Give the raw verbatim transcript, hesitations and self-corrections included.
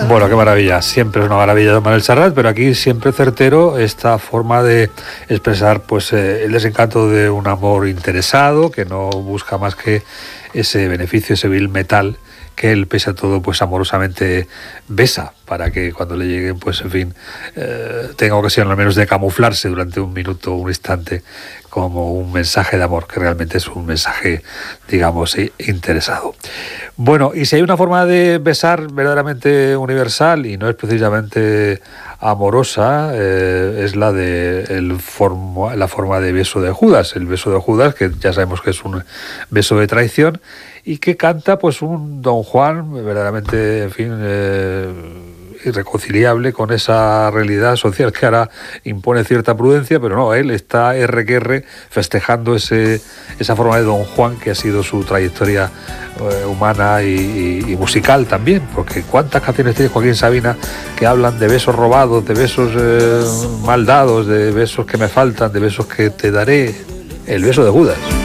Bueno, qué maravilla, siempre es una maravilla don Manuel Serrat, pero aquí siempre certero esta forma de expresar pues eh, el desencanto de un amor interesado, que no busca más que ese beneficio, ese vil metal que él, pese a todo, pues amorosamente besa, para que cuando le lleguen, pues en fin, eh, tenga ocasión al menos de camuflarse durante un minuto, un instante, como un mensaje de amor, que realmente es un mensaje, digamos, interesado. Bueno, y si hay una forma de besar verdaderamente universal, y no es precisamente amorosa, eh, es la de el forma, la forma de beso de Judas, el beso de Judas, que ya sabemos que es un beso de traición, y que canta pues un Don Juan verdaderamente, en fin, eh, irreconciliable con esa realidad social que ahora impone cierta prudencia, pero no, él está erre que erre festejando ese, esa forma de Don Juan que ha sido su trayectoria eh, humana y, y, y musical también, porque cuántas canciones tiene Joaquín Sabina que hablan de besos robados, de besos eh, mal dados, de besos que me faltan, de besos que te daré, el beso de Judas.